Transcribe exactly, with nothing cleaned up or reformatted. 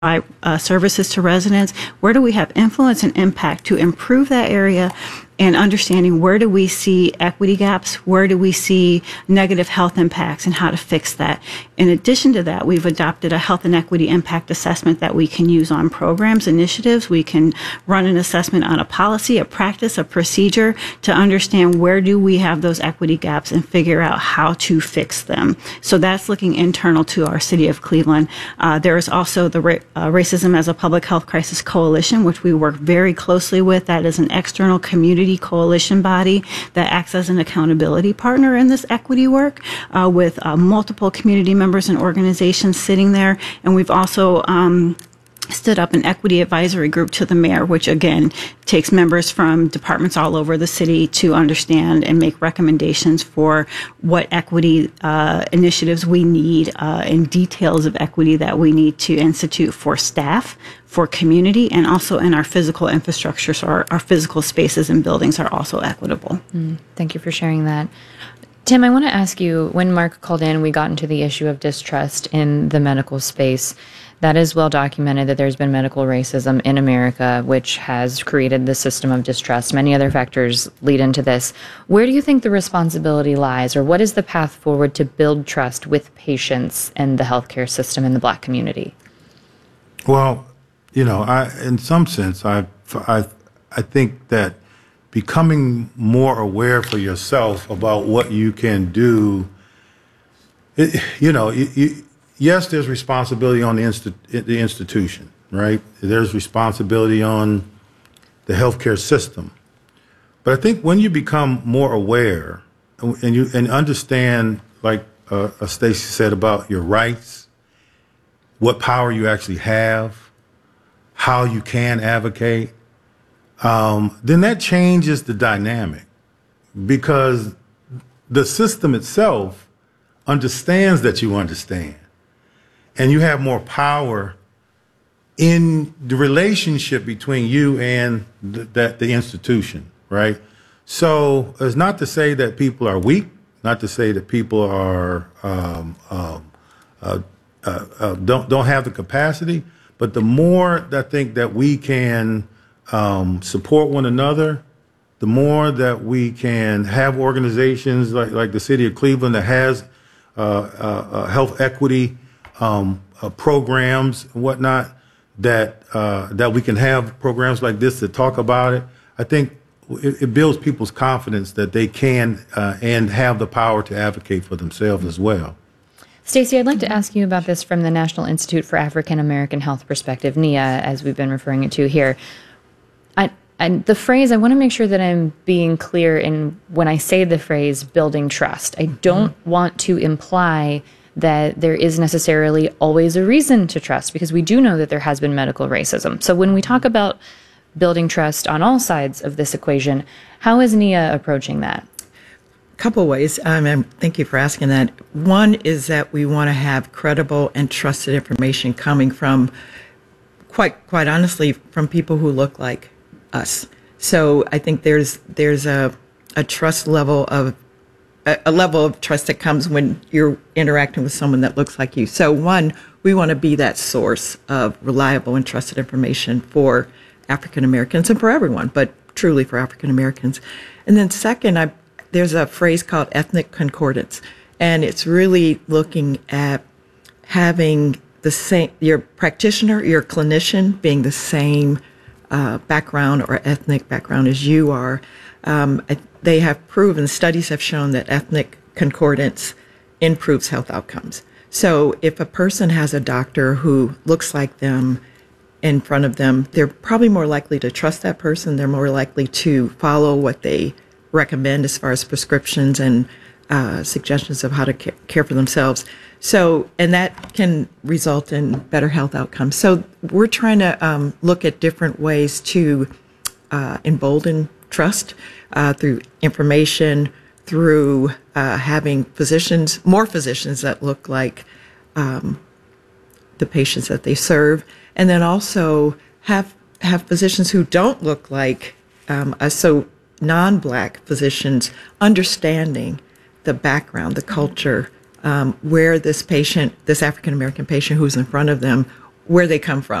uh, services to residents? Where do we have influence and impact to improve that area? And understanding where do we see equity gaps, where do we see negative health impacts, and how to fix that. In addition to that, we've adopted a health and equity impact assessment that we can use on programs, initiatives. We can run an assessment on a policy, a practice, a procedure to understand where do we have those equity gaps and figure out how to fix them. So that's looking internal to our City of Cleveland. Uh, there is also the Ra- uh, Racism as a Public Health Crisis Coalition, which we work very closely with. That is an external community coalition body that acts as an accountability partner in this equity work uh, with uh, multiple community members and organizations sitting there. And we've also um, stood up an equity advisory group to the mayor, which again takes members from departments all over the city to understand and make recommendations for what equity uh, initiatives we need uh, and details of equity that we need to institute for staff, for community, and also in our physical infrastructure. So our, our physical spaces and buildings are also equitable. Mm, thank you for sharing that. Tim, I want to ask you, when Mark called in, we got into the issue of distrust in the medical space. That is well documented that there's been medical racism in America, which has created the system of distrust. Many other factors lead into this. Where do you think the responsibility lies, or what is the path forward to build trust with patients and the healthcare system in the Black community? Well, you know, I, in some sense, I, I, I think that becoming more aware for yourself about what you can do, it, you know, you, you, yes, there's responsibility on the, insti- the institution, right? There's responsibility on the healthcare system. But I think when you become more aware and you and understand, like uh, Stacey said, about your rights, what power you actually have, how you can advocate, um, then that changes the dynamic, because the system itself understands that you understand, and you have more power in the relationship between you and the, that the institution, right? So it's not to say that people are weak, not to say that people are um, um, uh, uh, uh, don't don't have the capacity. But the more I think that we can um, support one another, the more that we can have organizations like, like the City of Cleveland that has uh, uh, uh, health equity um, uh, programs and whatnot, that uh, that we can have programs like this that talk about it. I think it, it builds people's confidence that they can uh, and have the power to advocate for themselves as well. Stacey, I'd like to ask you about this from the National Institute for African American Health perspective, N I A, as we've been referring it to here. I, and the phrase, I want to make sure that I'm being clear in when I say the phrase building trust. I don't mm-hmm. want to imply that there is necessarily always a reason to trust, because we do know that there has been medical racism. So when we talk about building trust on all sides of this equation, how is N I A approaching that? Couple ways, um, and thank you for asking that. One is that we want to have credible and trusted information coming from, quite quite honestly, from people who look like us. So I think there's there's a a trust level of a, a level of trust that comes when you're interacting with someone that looks like you. So one, we want to be that source of reliable and trusted information for African Americans and for everyone, but truly for African Americans. And then second, I there's a phrase called ethnic concordance, and it's really looking at having the same, your practitioner, your clinician being the same uh, background or ethnic background as you are. Um, they have proven, studies have shown that ethnic concordance improves health outcomes. So if a person has a doctor who looks like them in front of them, they're probably more likely to trust that person. They're more likely to follow what they recommend as far as prescriptions and uh, suggestions of how to ca- care for themselves. So, and that can result in better health outcomes. So we're trying to um, look at different ways to uh, embolden trust uh, through information, through uh, having physicians, more physicians that look like um, the patients that they serve, and then also have have physicians who don't look like um, us. So non-Black physicians understanding the background, the culture, um, where this patient, this African-American patient who's in front of them, where they come from.